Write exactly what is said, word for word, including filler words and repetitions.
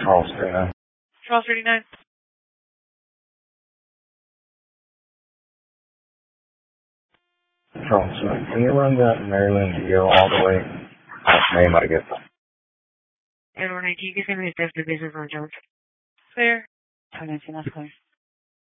Charles thirty-nine. Charles thirty-nine. Charles, uh, can you run that Maryland deal all the way? Name, I guess. And nineteen, you can send me the test division for Jones. Clear. ten nineteen, that's clear.